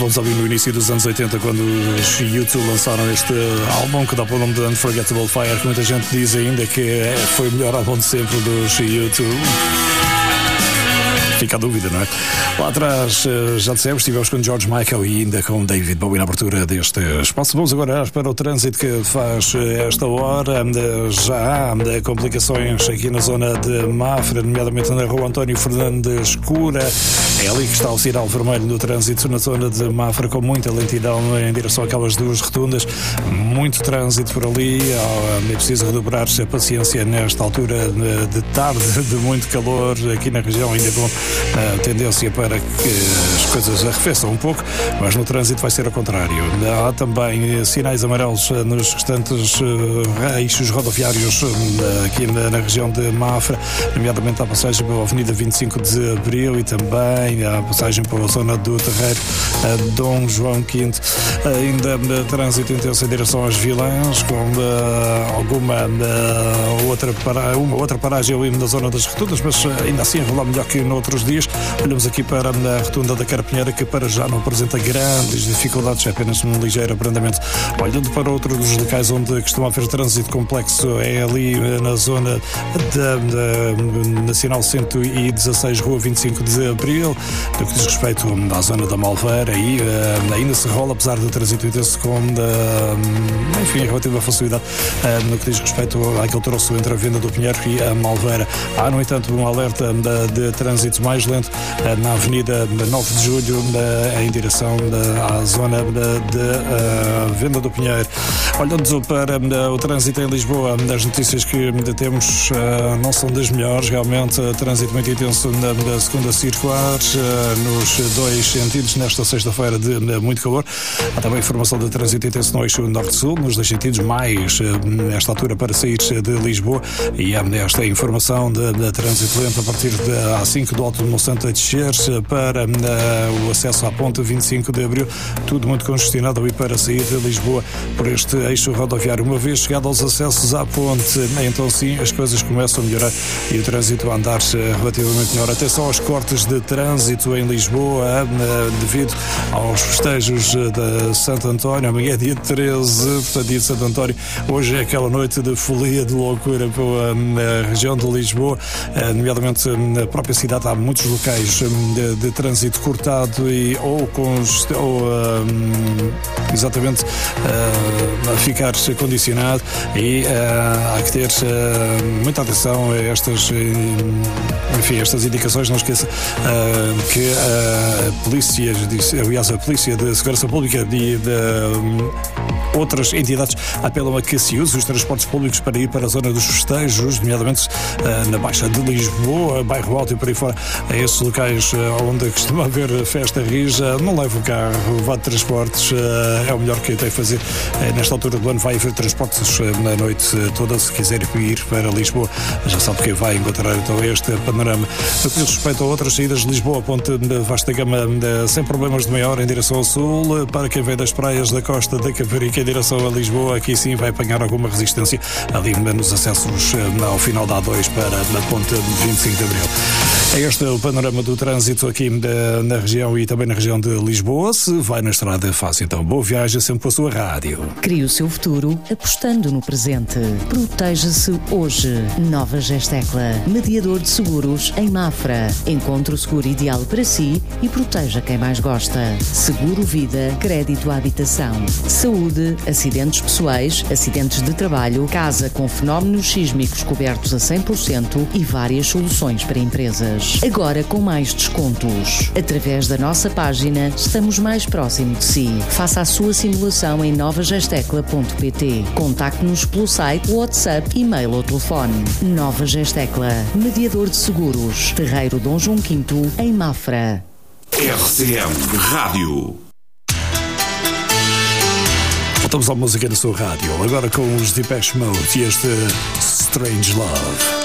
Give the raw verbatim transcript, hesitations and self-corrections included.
Vamos ouvir no início dos anos oitenta, quando os U dois lançaram este álbum que dá para o nome de Unforgettable Fire, que muita gente diz ainda que foi o melhor álbum de sempre dos U dois. Fica a dúvida, não é? Lá atrás, já dissemos, estivemos com George Michael e ainda com David Bowie na abertura deste espaço. Vamos agora para o trânsito que faz esta hora. Já há complicações aqui na zona de Mafra, nomeadamente na rua António Fernandes Cura. É ali que está o sinal vermelho do trânsito na zona de Mafra, com muita lentidão em direção àquelas duas rotundas. Muito trânsito por ali. É preciso redobrar-se a paciência nesta altura de tarde, de muito calor aqui na região, ainda com a tendência para que as coisas arrefeçam um pouco, mas no trânsito vai ser ao contrário. Há também sinais amarelos nos restantes eixos rodoviários aqui na, na região de Mafra, nomeadamente a passagem pela Avenida vinte e cinco de Abril e também a passagem pela zona do Terreiro Dom João quinto. Ainda trânsito intenso em direção às Vilãs, com uh, alguma uh, outra, para, uma outra paragem ali na zona das rotundas, mas ainda assim enrolar melhor que noutros dias. Olhamos aqui para a rotunda da Carapinheira, que para já não apresenta grandes dificuldades, é apenas um ligeiro abrandamento. Olhando para outro dos locais onde costuma haver trânsito complexo, é ali na zona da, da Nacional cento e dezasseis, Rua vinte e cinco de Abril, no que diz respeito à zona da Malveira, e uh, ainda se rola, apesar do trânsito intenso, com uh, enfim, relativa facilidade uh, no que diz respeito àquele troço entre a Venda do Pinheiro e a Malveira. Há, no entanto, um alerta de, de trânsito mais lento uh, na Avenida nove de Julho, uh, em direção uh, à zona de, de uh, Venda do Pinheiro. Olhando para uh, o trânsito em Lisboa, as notícias que uh, temos uh, não são das melhores, realmente, uh, trânsito muito intenso na, na segunda circular, uh, nos dois sentidos, nesta sexta-feira de uh, muito calor. Há também informação de trânsito intenso no eixo norte-sul, nos dois sentidos, mais uh, nesta altura para sair de Lisboa, e há esta informação de, de trânsito lento a partir da A cinco do Alto do Monsanto a descer para uh, o acesso à ponte vinte e cinco de Abril, tudo muito congestionado ali para sair de Lisboa por este eixo rodoviário. Uma vez chegado aos acessos à ponte, então sim, as coisas começam a melhorar e o trânsito a andar relativamente melhor. Atenção aos cortes de trânsito em Lisboa, uh, devido aos festejos de Santo António. Amanhã é dia treze, portanto, dia de Santo António. Hoje é aquela noite de folia, de loucura pela uh, região de Lisboa, uh, nomeadamente na própria cidade. Há muitos locais de, de trânsito cortado e ou com ou, um, exatamente uh, a ficar condicionado, e uh, há que ter uh, muita atenção a estas, enfim, estas indicações. Não esqueça uh, que a polícia, aliás, a Polícia de Segurança Pública e de um, outras entidades apelam a que se use os transportes públicos para ir para a zona dos festejos, nomeadamente uh, na Baixa de Lisboa, Bairro Alto e por aí fora, a esses locais uh, onde costuma haver festa rija. Não leve o carro, vá de transportes, uh, é o melhor que tem a fazer. Uh, nesta altura do ano vai haver transportes uh, na noite uh, toda, se quiser ir para Lisboa, já sabe que vai encontrar então este panorama. No que diz respeito a outras saídas de Lisboa, ponte de Vasta Gama, uh, sem problemas de meia hora em direção ao sul, uh, para quem vem das praias da costa da Caparica em direção a Lisboa, aqui sim vai apanhar alguma resistência ali nos acessos uh, ao final da A dois para a ponte vinte e cinco de Abril. É este o panorama do trânsito aqui na, na região e também na região de Lisboa. Se vai na estrada, faça então boa viagem sempre com a sua rádio. Crie o seu futuro apostando no presente. Proteja-se hoje. Nova Gestecla, mediador de seguros em Mafra. Encontre o seguro ideal para si e proteja quem mais gosta. Seguro Vida, crédito à habitação, saúde, acidentes pessoais, acidentes de trabalho, casa com fenómenos sísmicos cobertos a cem por cento e várias soluções para empresas. Agora com mais descontos. Através da nossa página, estamos mais próximo de si. Faça a sua simulação em nova gestecla ponto pt. Contacte-nos pelo site, WhatsApp, e-mail ou telefone. Nova Gestecla, mediador de seguros. Terreiro Dom João quinto, em Mafra. R C M Rádio. Voltamos à música da sua rádio, agora com os Depeche Mode e este Strange Love.